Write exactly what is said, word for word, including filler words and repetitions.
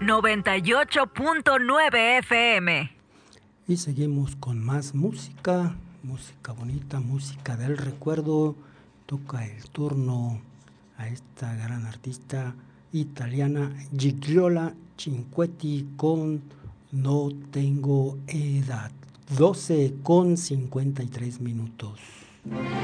noventa y ocho punto nueve F M. Y seguimos con más música, música bonita, música del recuerdo. Toca el turno a esta gran artista italiana Gigliola Cinquetti con No tengo edad, doce con cincuenta y tres minutos.